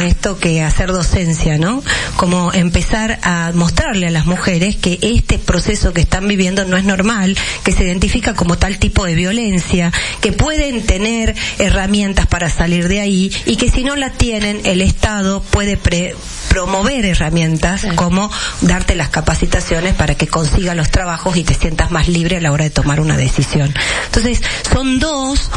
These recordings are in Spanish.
esto que hacer docencia, ¿no? Como empezar a mostrarle a las mujeres que este proceso que están viviendo no es normal, que se identifica como tal tipo de violencia, que pueden tener herramientas para salir de ahí y que si no la tienen, el Estado puede promover herramientas como darte las capacitaciones para que consigas los trabajos y te sientas más libre a la hora de tomar una decisión. Entonces, son dos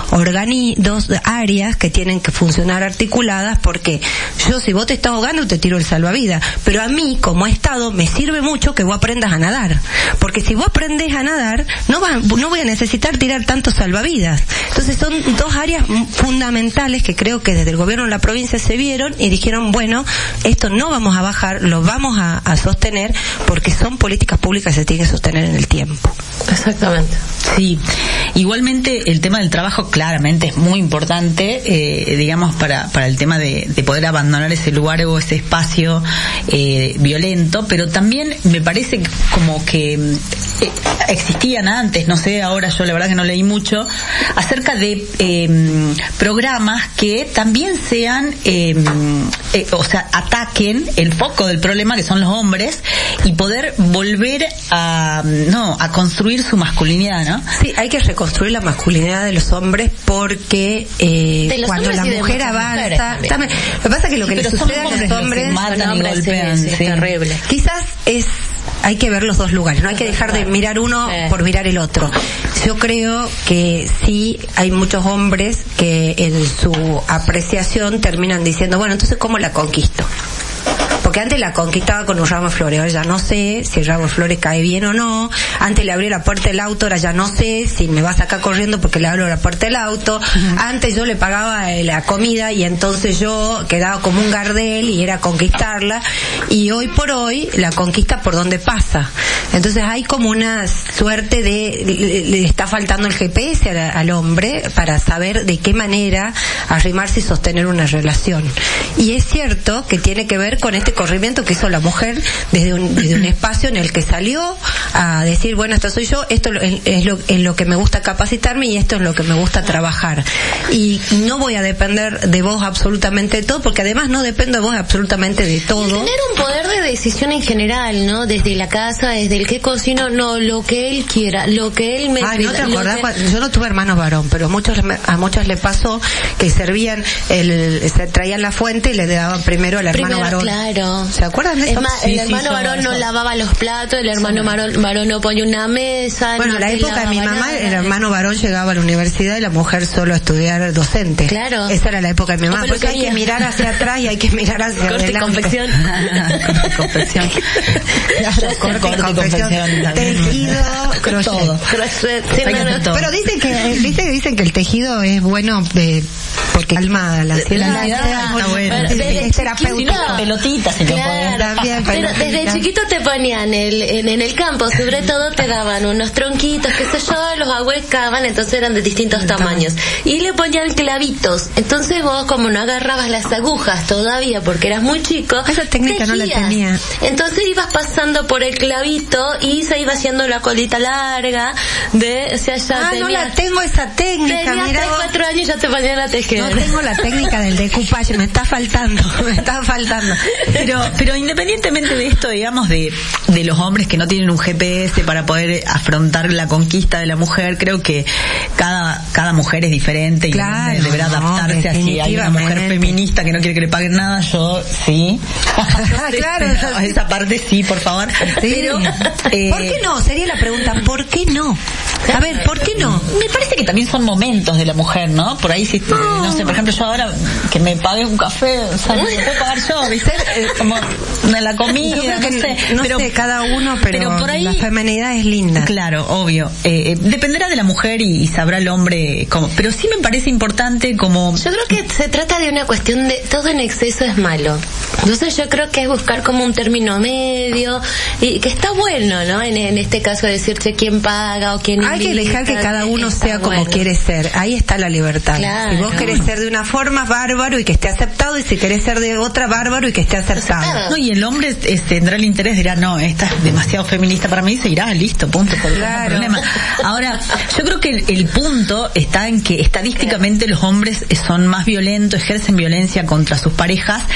áreas que tienen que funcionar articuladas, porque yo, si vos te estás ahogando, te tiro el salvavidas, pero a mí, como Estado, me sirve mucho que vos aprendas a nadar, porque si vos aprendés a nadar, no voy a necesitar tirar tantos salvavidas. Entonces, son dos áreas fundamentales que creo que desde el gobierno de la provincia se vieron y dijeron, bueno, esto no vamos a bajar, lo vamos a sostener, porque son políticas públicas que se tienen que sostener en el tiempo. Exactamente. Sí, igualmente el tema del trabajo claramente es muy importante, digamos, para el tema de poder abandonar ese lugar o ese espacio violento, pero también me parece como que existían antes, no sé, ahora yo la verdad que no leí mucho, acerca de programas que también sean, o sea, ataquen el foco del problema, que son los hombres, y poder volver a construir su masculinidad, ¿no? Sí, hay que reconstruir la masculinidad de los hombres, porque cuando la mujer avanza, lo que pasa es que lo que les sucede a los hombres, matan y golpean, es terrible. Quizás hay que ver los dos lugares, no hay que dejar de mirar uno por mirar el otro. Yo creo que sí hay muchos hombres que en su apreciación terminan diciendo, bueno, entonces ¿cómo la conquisto? Porque antes la conquistaba con un ramo de flores, ahora ya no sé si el ramo de flores cae bien o no. Antes le abrí la puerta del auto, ahora ya no sé si me va a sacar corriendo porque le abro la puerta del auto. Antes yo le pagaba la comida y entonces yo quedaba como un gardel y era conquistarla. Y hoy por hoy la conquista por donde pasa. Entonces hay como una suerte le está faltando el GPS al hombre para saber de qué manera arrimarse y sostener una relación. Y es cierto que tiene que ver con este corrimiento que hizo la mujer desde un espacio en el que salió a decir, bueno, esto soy yo, esto es lo que me gusta capacitarme y esto es lo que me gusta trabajar. Y no voy a depender de vos absolutamente de todo, porque además no dependo de vos absolutamente de todo. Y tener un poder de decisión en general, ¿no? Desde la casa, desde el que cocino, no, lo que él quiera, lo que él me pida. ¿No te acordás? Yo no tuve hermanos varón, pero a muchos les pasó que servían, se traían la fuente y le daban primero al hermano varón. Claro. ¿Se acuerdan de eso? El hermano varón no lavaba los platos, el hermano varón no ponía una mesa. Bueno, en la época de mi mamá, el hermano varón llegaba a la universidad y la mujer solo a estudiar docente. Claro. Esa era la época de mi mamá. Porque hay que mirar hacia atrás y hay que mirar hacia adelante. Confección. Confección. Corte y confección. Tejido, crochet. Todo. Pero dicen que el tejido es bueno porque calma la ansiedad. Es terapéutico. Pelotitas se pero desde chiquito te ponían en el campo, sobre todo te daban unos tronquitos, qué sé yo, los ahuecaban, entonces eran de distintos tamaños y le ponían clavitos. Entonces vos, como no agarrabas las agujas todavía porque eras muy chico, esa técnica tejías. No la tenía. Entonces ibas pasando por el clavito y se iba haciendo la colita larga no la tengo esa técnica. Tenías 3-4 años y ya te ponían a tejer. No tengo la técnica del decoupage, me está faltando. Pero independientemente de esto, digamos, de los hombres que no tienen un GPS para poder afrontar la conquista de la mujer, creo que cada mujer es diferente y deberá adaptarse. Así hay una mujer feminista que no quiere que le paguen nada, yo sí. Claro, esa parte sí, por favor. Sí. Pero ¿por qué no? Sería la pregunta, ¿por qué no? A ver, ¿por qué no? Me parece que también son momentos de la mujer, ¿no? Por ahí, si, no sé, por ejemplo, yo ahora que me pague un café, o sea, no me puedo pagar yo, ¿viste? Como de la comida, no sé, cada uno, pero por ahí, la feminidad es linda. Claro, obvio. Dependerá de la mujer y sabrá el hombre cómo. Pero sí me parece importante como... Yo creo que se trata de una cuestión de todo en exceso es malo. Entonces yo creo que es buscar como un término medio y que está bueno, ¿no? En este caso decirte quién paga o quién hay que dejar que cada uno sea como quiere ser. Ahí está la libertad. Claro. Si vos querés ser de una forma, bárbaro y que esté aceptado, y si querés ser de otra, bárbaro y que esté aceptado. No, y el hombre tendrá el interés, dirá, no, esta es demasiado feminista para mí, se irá, listo, punto, claro. Problema. Ahora, yo creo que el punto está en que estadísticamente los hombres son más violentos, ejercen violencia contra sus parejas